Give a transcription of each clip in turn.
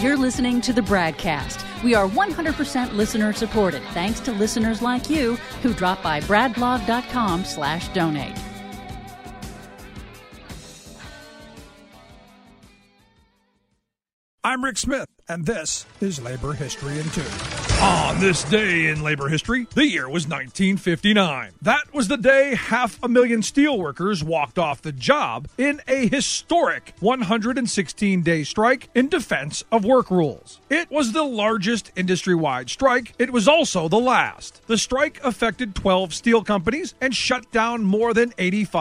You're listening to the BradCast. We are 100% listener supported, thanks to listeners like you who drop by bradblog.com/donate. I'm Rick Smith, and this is Labor History in 2. On this day in labor history, the year was 1959. That was the day 500,000 steelworkers walked off the job in a historic 116-day strike in defense of work rules. It was the largest industry-wide strike. It was also the last. The strike affected 12 steel companies and shut down more than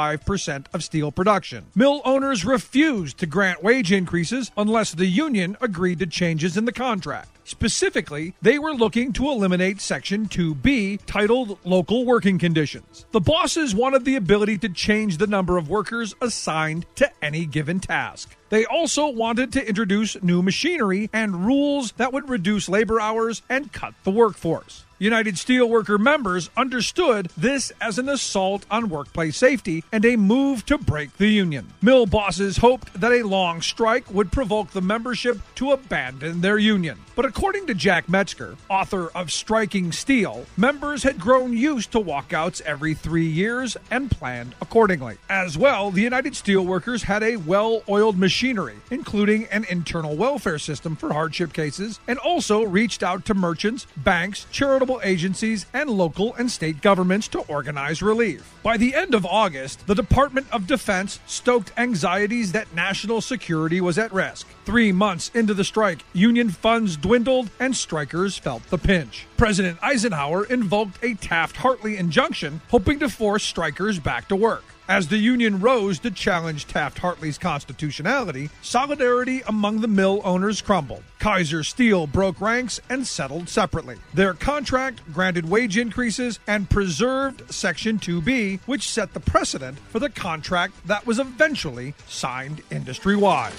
85% of steel production. Mill owners refused to grant wage increases unless the union agreed to changes in the contract. Specifically, they were looking to eliminate Section 2B, titled Local Working Conditions. The bosses wanted the ability to change the number of workers assigned to any given task. They also wanted to introduce new machinery and rules that would reduce labor hours and cut the workforce. United Steelworker members understood this as an assault on workplace safety and a move to break the union. Mill bosses hoped that a long strike would provoke the membership to abandon their union. But according to Jack Metzger, author of Striking Steel, members had grown used to walkouts every 3 years and planned accordingly. As well, the United Steelworkers had a well-oiled machinery, including an internal welfare system for hardship cases, and also reached out to merchants, banks, charitable agencies, and local and state governments to organize relief. By the end of August, the Department of Defense stoked anxieties that national security was at risk. 3 months into the strike, union funds dwindled and strikers felt the pinch. President Eisenhower invoked a Taft-Hartley injunction, hoping to force strikers back to work. As the union rose to challenge Taft-Hartley's constitutionality, solidarity among the mill owners crumbled. Kaiser Steel broke ranks and settled separately. Their contract granted wage increases and preserved Section 2B, which set the precedent for the contract that was eventually signed industry-wide.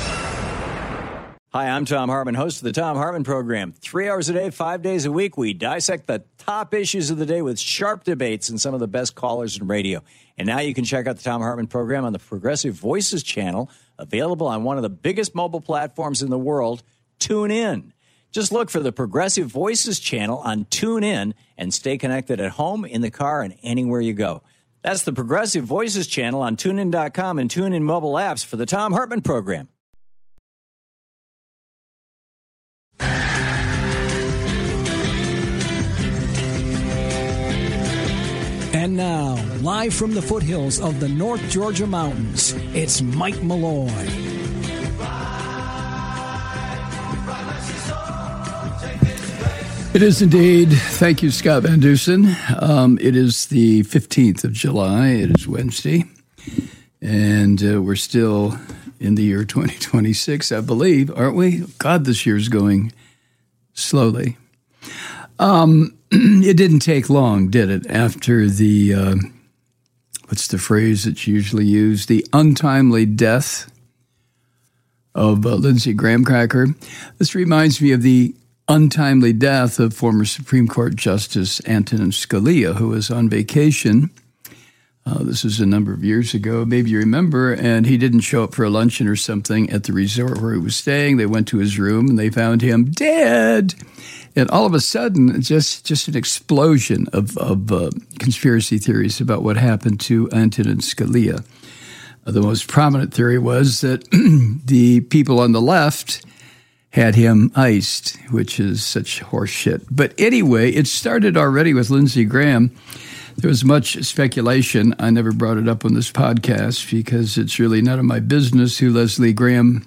Hi, I'm Tom Hartman, host of the Tom Hartman Program. 3 hours a day, 5 days a week, we dissect the top issues of the day with sharp debates and some of the best callers in radio. And now you can check out the Tom Hartman Program on the Progressive Voices channel, available on one of the biggest mobile platforms in the world, TuneIn. Just look for the Progressive Voices channel on TuneIn and stay connected at home, in the car, and anywhere you go. That's the Progressive Voices channel on TuneIn.com and TuneIn mobile apps for the Tom Hartman Program. And now, live from the foothills of the North Georgia mountains, it's Mike Malloy. It is indeed. Thank you, Scott Van Dusen. It is the 15th of July. It is Wednesday. And we're still in the year 2026, I believe, aren't we? God, this year's going slowly. It didn't take long, did it, after the, what's the phrase that's usually used? The untimely death of Lindsey Graham Cracker. This reminds me of the untimely death of former Supreme Court Justice Antonin Scalia, who was on vacation. This was a number of years ago, maybe you remember, and he didn't show up for a luncheon or something at the resort where he was staying. They went to his room, and they found him dead. And all of a sudden, just an explosion of conspiracy theories about what happened to Antonin Scalia. The most prominent theory was that the people on the left had him iced, which is such horse shit. But anyway, it started already with Lindsey Graham. There was much speculation. I never brought it up on this podcast because it's really none of my business who Leslie Graham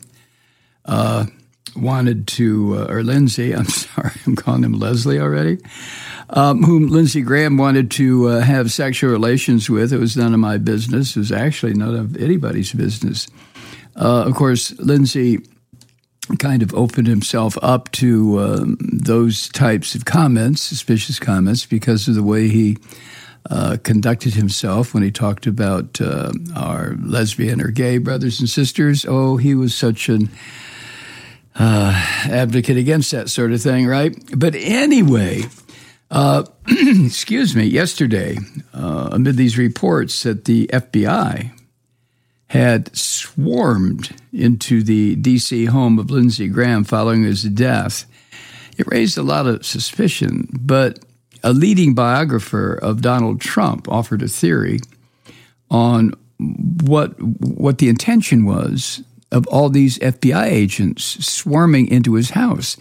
wanted to, or Lindsey, I'm sorry, I'm calling him Leslie already, whom Lindsey Graham wanted to have sexual relations with. It was none of my business. It was actually none of anybody's business. Of course, Lindsey kind of opened himself up to those types of comments, suspicious comments, because of the way he conducted himself when he talked about our lesbian or gay brothers and sisters. Oh, he was such an advocate against that sort of thing, right? But anyway, excuse me, yesterday, amid these reports that the FBI had swarmed into the D.C. home of Lindsey Graham following his death. It raised a lot of suspicion, but a leading biographer of Donald Trump offered a theory on what the intention was of all these FBI agents swarming into his house.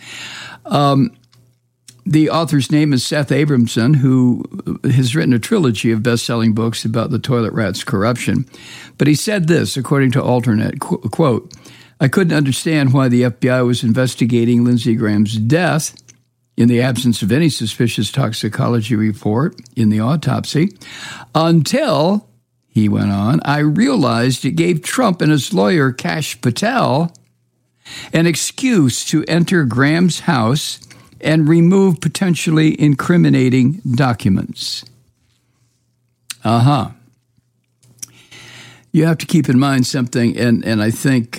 The author's name is Seth Abramson, who has written a trilogy of best-selling books about the toilet rat's corruption. But he said this, according to Alternet, quote, "I couldn't understand why the FBI was investigating Lindsey Graham's death in the absence of any suspicious toxicology report in the autopsy until," he went on, "I realized it gave Trump and his lawyer, Kash Patel, an excuse to enter Graham's house and remove potentially incriminating documents." You have to keep in mind something, and I think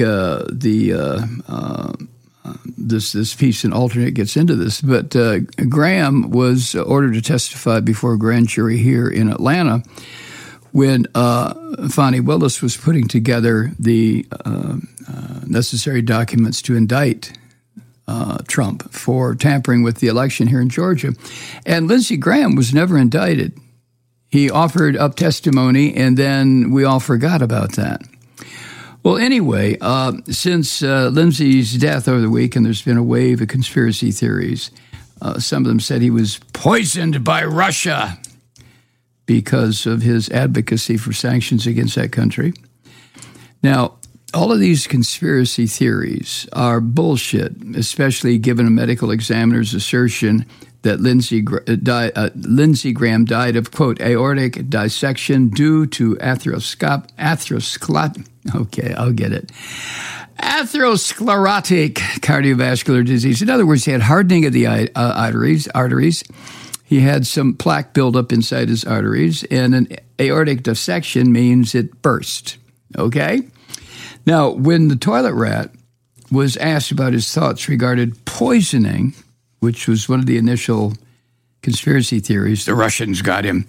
this piece in Alternate gets into this, but Graham was ordered to testify before a grand jury here in Atlanta when Fani Willis was putting together the necessary documents to indict Trump for tampering with the election here in Georgia. And Lindsey Graham was never indicted. He offered up testimony, and then we all forgot about that. Well, anyway, since Lindsey's death over the week, and there's been a wave of conspiracy theories, some of them said he was poisoned by Russia because of his advocacy for sanctions against that country. Now, all of these conspiracy theories are bullshit, especially given a medical examiner's assertion that Lindsey Graham died of, quote, aortic dissection due to atherosclerotic cardiovascular disease. In other words, he had hardening of the arteries. He had some plaque buildup inside his arteries, and an aortic dissection means it burst, okay? Now, when the toilet rat was asked about his thoughts regarding poisoning, which was one of the initial conspiracy theories, the Russians got him.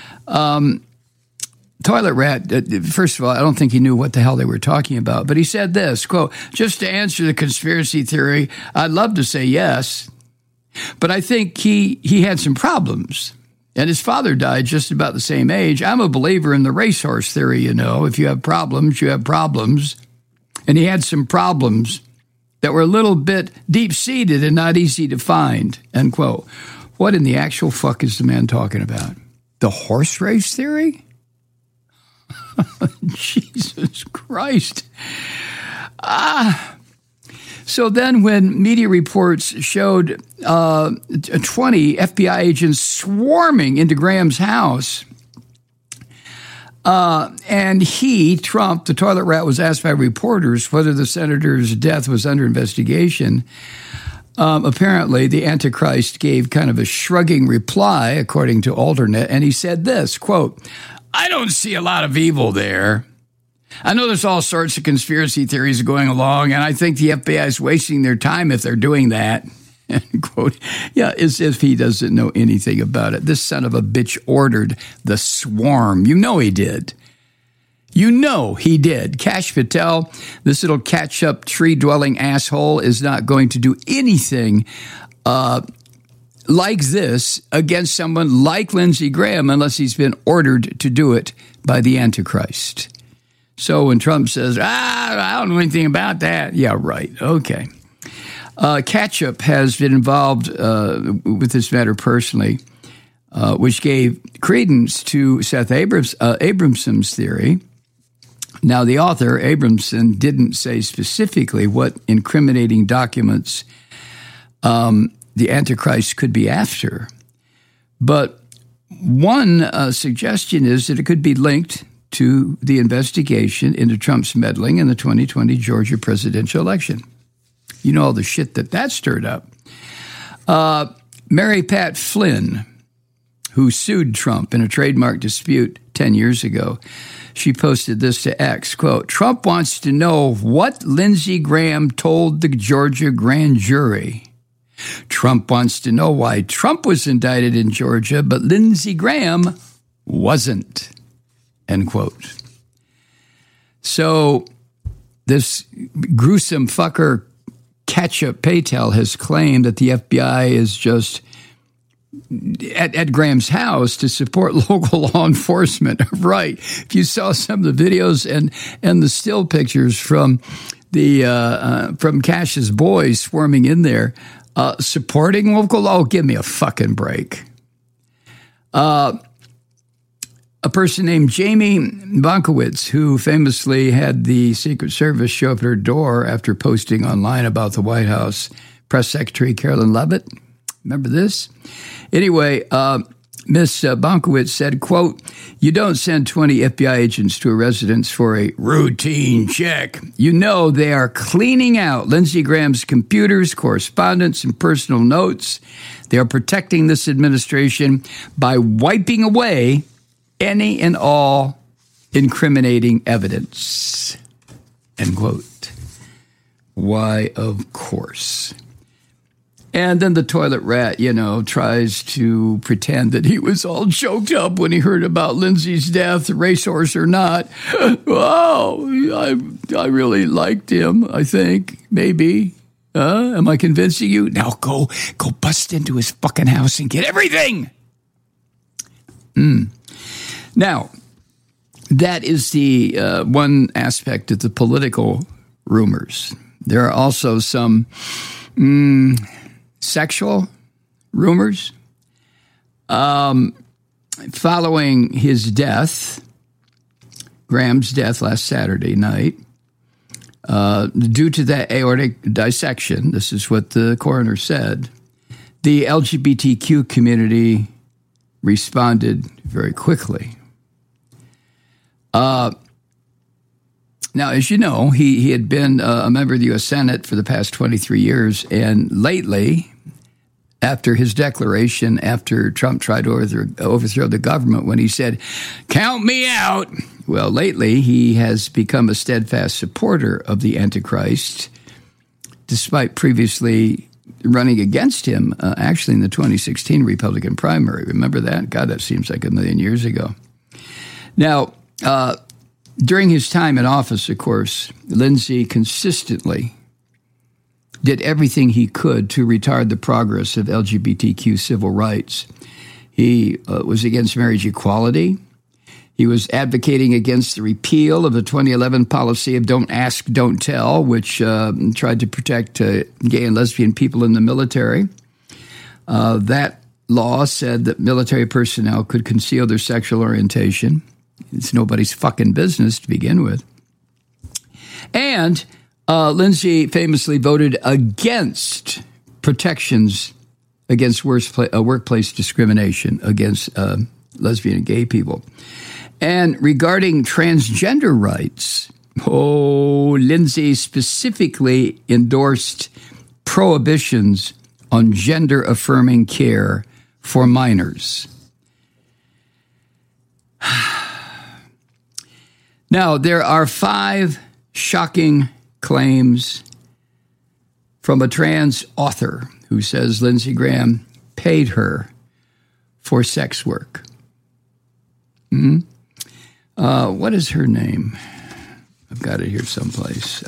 Toilet rat, first of all, I don't think he knew what the hell they were talking about, but he said this, quote, "Just to answer the conspiracy theory, I'd love to say yes, but I think he had some problems. And his father died just about the same age. I'm a believer in the racehorse theory, you know. If you have problems, you have problems. And he had some problems that were a little bit deep-seated and not easy to find," end quote. What in the actual fuck is the man talking about? The horse race theory? Jesus Christ. So then when media reports showed 20 FBI agents swarming into Graham's house, and Trump, the toilet rat, was asked by reporters whether the senator's death was under investigation, apparently the Antichrist gave kind of a shrugging reply, according to Alternet, and he said this, quote, "I don't see a lot of evil there. I know there's all sorts of conspiracy theories going along, and I think the FBI is wasting their time if they're doing that." End quote. Yeah, as if he doesn't know anything about it. This son of a bitch ordered the swarm. You know he did. You know he did. Kash Patel, this little catch-up tree-dwelling asshole, is not going to do anything like this against someone like Lindsey Graham unless he's been ordered to do it by the Antichrist. So when Trump says, I don't know anything about that. Yeah, right. Okay. Ketchup has been involved with this matter personally, which gave credence to Seth Abramson's theory. Now, the author, Abramson, didn't say specifically what incriminating documents the Antichrist could be after. But one suggestion is that it could be linked to the investigation into Trump's meddling in the 2020 Georgia presidential election. You know all the shit that stirred up. Mary Pat Flynn, who sued Trump in a trademark dispute 10 years ago, she posted this to X, quote, "Trump wants to know what Lindsey Graham told the Georgia grand jury. Trump wants to know why Trump was indicted in Georgia, but Lindsey Graham wasn't," end quote. So this gruesome fucker, Ketchup Patel, has claimed that the FBI is just at Graham's house to support local law enforcement. Right. If you saw some of the videos and the still pictures from from Cash's boys swarming in there, supporting local law, give me a fucking break. A person named Jamie Bonkowitz, who famously had the Secret Service show up at her door after posting online about the White House Press Secretary Carolyn Leavitt. Remember this? Anyway, Miss Bonkowitz said, quote, "You don't send 20 FBI agents to a residence for a routine check. You know they are cleaning out Lindsey Graham's computers, correspondence, and personal notes. They are protecting this administration by wiping away any and all incriminating evidence." End quote. Why, of course. And then the toilet rat, tries to pretend that he was all choked up when he heard about Lindsay's death, racehorse or not. Oh, I really liked him, I think. Maybe. Am I convincing you? Now go bust into his fucking house and get everything. Now, that is the one aspect of the political rumors. There are also some sexual rumors. Following his death, Graham's death last Saturday night, due to that aortic dissection, this is what the coroner said, the LGBTQ community responded very quickly. Now, as you know, he had been a member of the U.S. Senate for the past 23 years, and lately, after his declaration, after Trump tried to overthrow the government, when he said, "Count me out," well, lately he has become a steadfast supporter of the Antichrist, despite previously running against him, actually in the 2016 Republican primary. Remember that? God, that seems like a million years ago. Now, during his time in office, of course, Lindsey consistently did everything he could to retard the progress of LGBTQ civil rights. He was against marriage equality. He was advocating against the repeal of the 2011 policy of Don't Ask, Don't Tell, which tried to protect gay and lesbian people in the military. That law said that military personnel could conceal their sexual orientation. It's nobody's fucking business to begin with. And Lindsey famously voted against protections against workplace discrimination against lesbian and gay people. And regarding transgender rights, Lindsey specifically endorsed prohibitions on gender-affirming care for minors. Now, there are 5 shocking claims from a trans author who says Lindsey Graham paid her for sex work. What is her name? I've got it here someplace.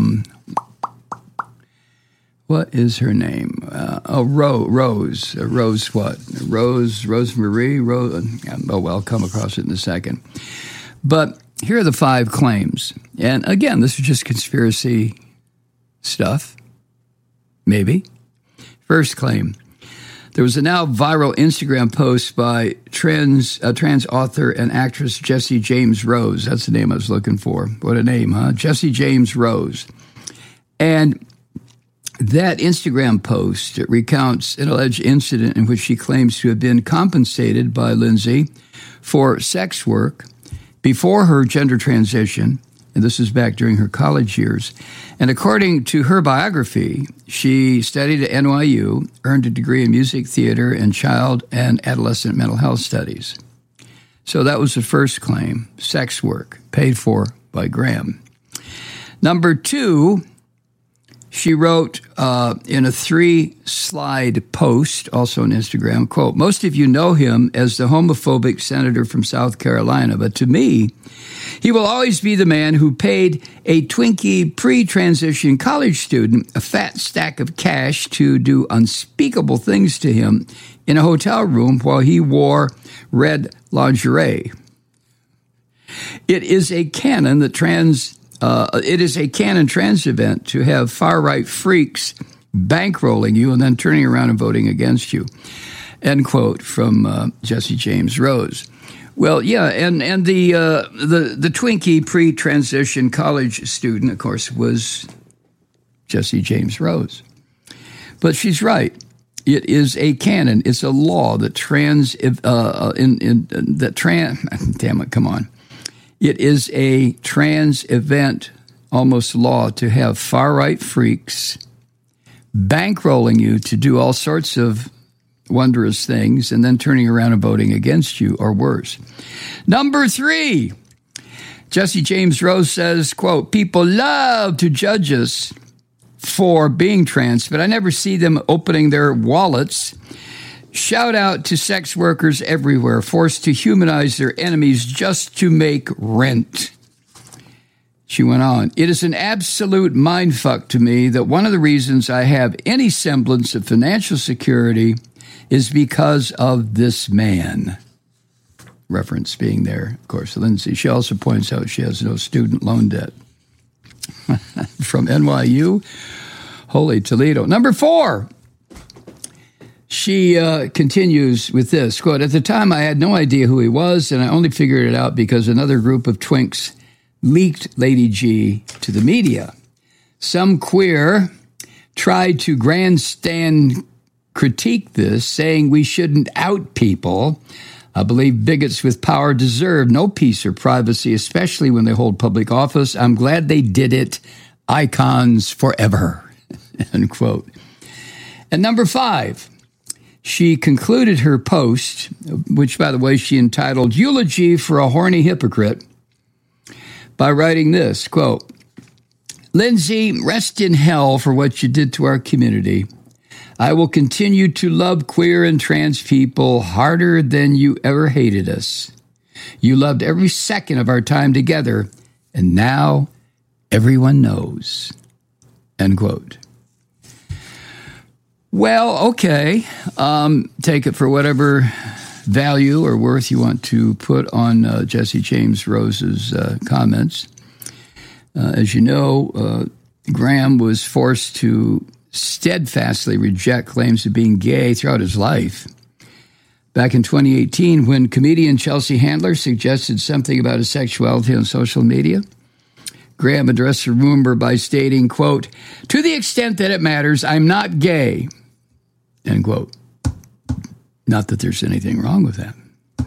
What is her name? Rose. Rose what? Rosemary? I'll come across it in a second. But here are the 5 claims. And again, this is just conspiracy stuff. Maybe. First claim. There was a now viral Instagram post by trans author and actress Jesse James Rose. That's the name I was looking for. What a name, huh? Jesse James Rose. And that Instagram post recounts an alleged incident in which she claims to have been compensated by Lindsey for sex work before her gender transition, and this is back during her college years. And according to her biography, she studied at NYU, earned a degree in music, theater, and child and adolescent mental health studies. So that was the first claim, sex work paid for by Graham. Number 2, she wrote in a 3-slide post, also on Instagram, quote, "Most of you know him as the homophobic senator from South Carolina, but to me, he will always be the man who paid a Twinkie pre-transition college student a fat stack of cash to do unspeakable things to him in a hotel room while he wore red lingerie. It is a canon trans event to have far-right freaks bankrolling you and then turning around and voting against you." End quote from Jesse James Rose. Well, yeah, and the Twinkie pre-transition college student, of course, was Jesse James Rose. But she's right. It is a canon. It's a law that damn it, come on. It is a trans event, almost law, to have far-right freaks bankrolling you to do all sorts of wondrous things and then turning around and voting against you or worse. Number 3, Jesse James Rose says, quote, "People love to judge us for being trans, but I never see them opening their wallets. Shout out to sex workers everywhere, forced to humanize their enemies just to make rent." She went on, "It is an absolute mindfuck to me that one of the reasons I have any semblance of financial security is because of this man." Reference being there, of course, Lindsay. She also points out she has no student loan debt. From NYU, holy Toledo. Number 4, she continues with this, quote, "At the time, I had no idea who he was, and I only figured it out because another group of twinks leaked Lady G to the media. Some queer tried to grandstand critique this, saying we shouldn't out people. I believe bigots with power deserve no peace or privacy, especially when they hold public office. I'm glad they did it. Icons forever." End quote. And number 5, she concluded her post, which, by the way, she entitled "Eulogy for a Horny Hypocrite," by writing this, quote, "Lindsay, rest in hell for what you did to our community. I will continue to love queer and trans people harder than you ever hated us. You loved every second of our time together, and now everyone knows." End quote. Well, okay. Take it for whatever value or worth you want to put on Jesse James Rose's comments. As you know, Graham was forced to steadfastly reject claims of being gay throughout his life. Back in 2018, when comedian Chelsea Handler suggested something about his sexuality on social media, Graham addressed the rumor by stating, quote, "To the extent that it matters, I'm not gay." End quote. Not that there's anything wrong with that.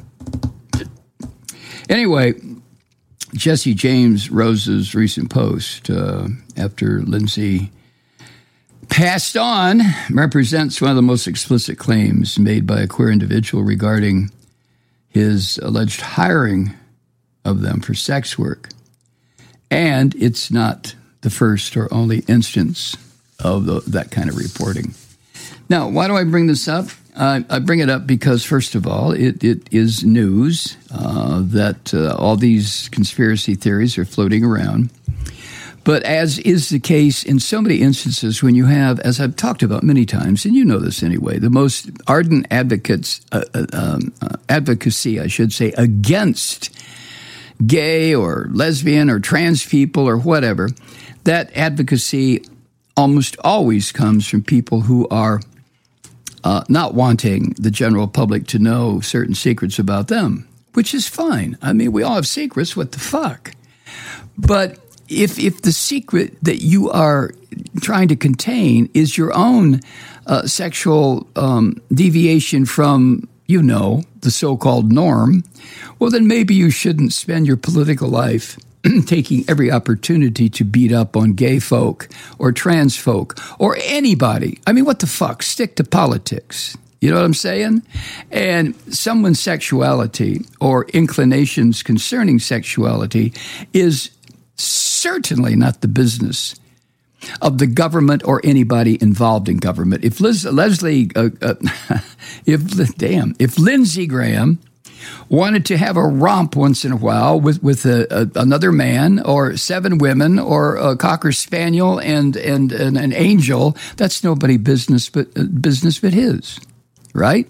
Anyway, Jesse James Rose's recent post after Lindsay passed on represents one of the most explicit claims made by a queer individual regarding his alleged hiring of them for sex work. And it's not the first or only instance of that kind of reporting. Now, why do I bring this up? I bring it up because, first of all, it is news that all these conspiracy theories are floating around. But as is the case in so many instances when you have, as I've talked about many times, and you know this anyway, the most ardent advocacy, I should say, against gay or lesbian or trans people or whatever, that advocacy almost always comes from people who are not wanting the general public to know certain secrets about them, which is fine. I mean, we all have secrets. What the fuck? But if the secret that you are trying to contain is your own sexual deviation from, the so-called norm, well, then maybe you shouldn't spend your political life taking every opportunity to beat up on gay folk or trans folk or anybody. I mean, what the fuck? Stick to politics. You know what I'm saying? And someone's sexuality or inclinations concerning sexuality is certainly not the business of the government or anybody involved in government. If if Lindsey Graham wanted to have a romp once in a while with another man or 7 women or a Cocker Spaniel and an angel, that's nobody's business but his, right?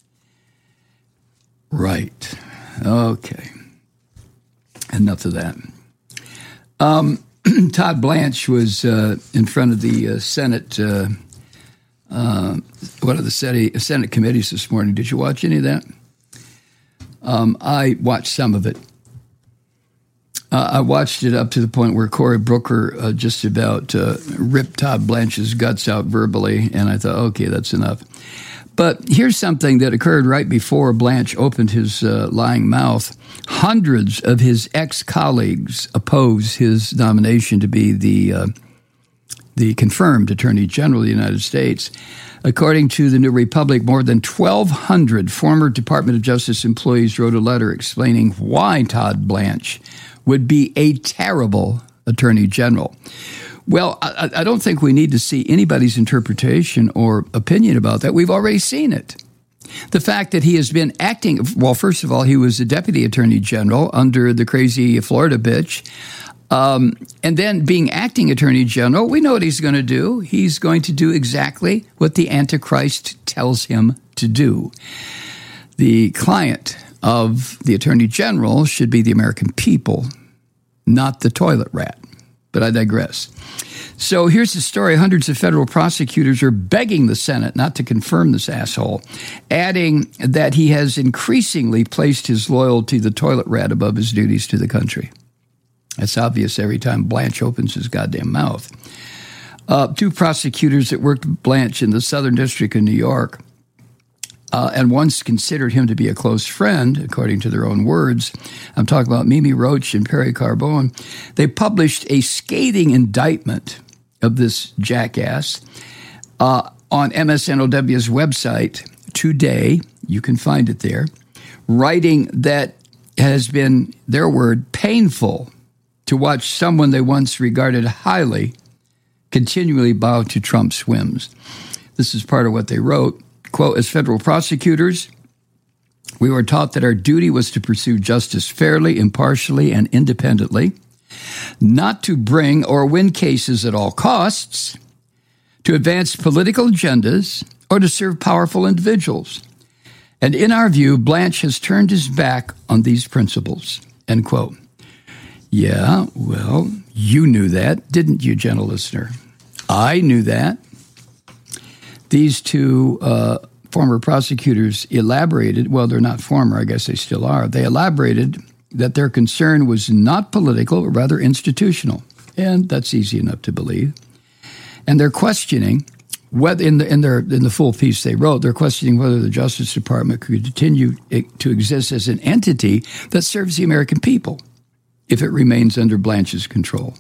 Right. Okay. Enough of that. Todd Blanche was in front of the Senate, one of the Senate committees this morning. Did you watch any of that? I watched some of it. I watched it up to the point where Cory Booker just about ripped Todd Blanche's guts out verbally, and I thought, okay, that's enough. But here's something that occurred right before Blanche opened his lying mouth. Hundreds of his ex-colleagues oppose his nomination to be the confirmed Attorney General of the United States. According to the New Republic, more than 1,200 former Department of Justice employees wrote a letter explaining why Todd Blanche would be a terrible Attorney General. Well, I don't think we need to see anybody's interpretation or opinion about that. We've already seen it. The fact that he has been acting, well, first of all, he was a deputy attorney general under the crazy Florida bitch. And then being acting attorney general, we know what he's going to do. He's going to do exactly what the Antichrist tells him to do. The client of the attorney general should be the American people, not the toilet rat. But I digress. So here's the story. Hundreds of federal prosecutors are begging the Senate not to confirm this asshole, adding that he has increasingly placed his loyalty to the toilet rat above his duties to the country. That's obvious every time Blanche opens his goddamn mouth. 2 prosecutors that worked with Blanche in the Southern District of New York and once considered him to be a close friend, according to their own words. I'm talking about Mimi Roach and Perry Carbone. They published a scathing indictment of this jackass on MSNOW's website today. You can find it there. Writing that has been, their word, painful to watch someone they once regarded highly continually bow to Trump's whims. This is part of what they wrote. Quote, as federal prosecutors, we were taught that our duty was to pursue justice fairly, impartially, and independently, not to bring or win cases at all costs, to advance political agendas, or to serve powerful individuals. And in our view, Blanche has turned his back on these principles, end quote. Yeah, well, you knew that, didn't you, gentle listener? I knew that. These 2 former prosecutors elaborated, well, they're not former, I guess they still are. They elaborated that their concern was not political, but rather institutional. And that's easy enough to believe. And they're questioning whether, in the full piece they wrote, they're questioning whether the Justice Department could continue to exist as an entity that serves the American people if it remains under Blanche's control.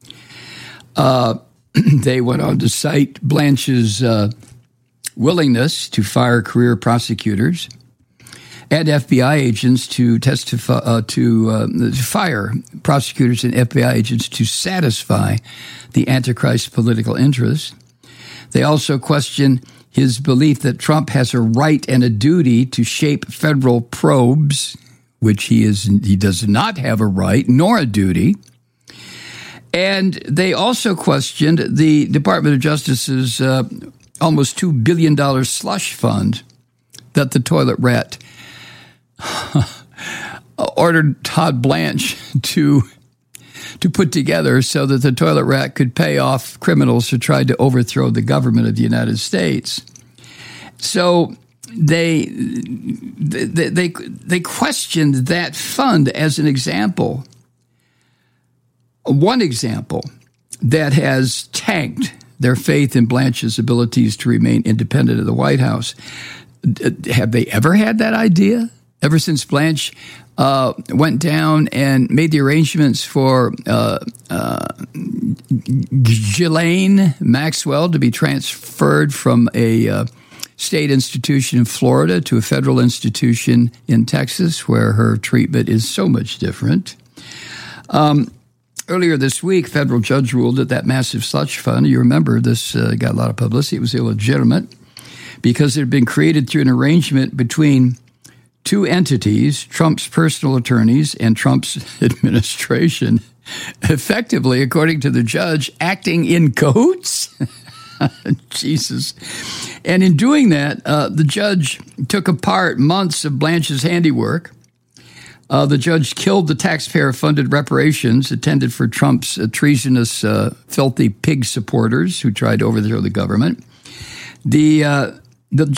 They went on to cite Blanche's willingness to fire career prosecutors and FBI agents to testify to fire prosecutors and FBI agents to satisfy the Antichrist political interests. They also question his belief that Trump has a right and a duty to shape federal probes, which he does not have a right nor a duty. And they also questioned the Department of Justice's almost $2 billion slush fund that the toilet rat ordered Todd Blanche to put together so that the toilet rat could pay off criminals who tried to overthrow the government of the United States. So they questioned that fund as an example, one example that has tanked their faith in Blanche's abilities to remain independent of the White House. Have they ever had that idea? Ever since Blanche went down and made the arrangements for Ghislaine Maxwell to be transferred from a state institution in Florida to a federal institution in Texas, where her treatment is so much different. earlier this week, federal judge ruled that massive slush fund, you remember this got a lot of publicity, it was illegitimate because it had been created through an arrangement between two entities, Trump's personal attorneys and Trump's administration, effectively, according to the judge, acting in cahoots. Jesus. And in doing that, the judge took apart months of Blanche's handiwork. The judge killed the taxpayer-funded reparations intended for Trump's treasonous, filthy pig supporters who tried to overthrow the government. The